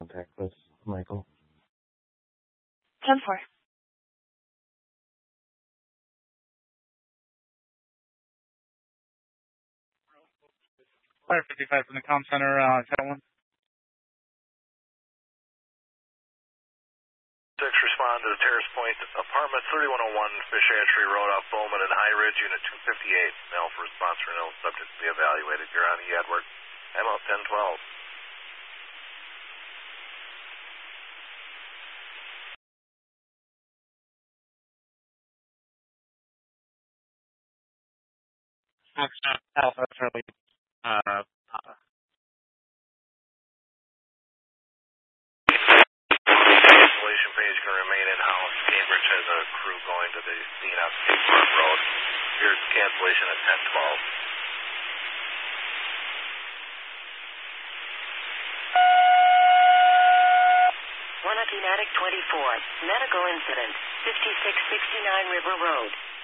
contact with Michael. 10-4. 555 from the comm center, 10-1. 6, respond to the Terrace Point Apartment, 3101 Fish Hatchery Road off Bowman and High Ridge, Unit 258. Mail for response for no subject to be evaluated. You're on E. Edward. I'm out 1012. Alpha Charlie, Papa. Cancellation page can remain in-house. Cambridge has a crew going to the scene on State Park Road. Here's cancellation at 1012. One Atlantic 24. Medical incident. 5669 River Road.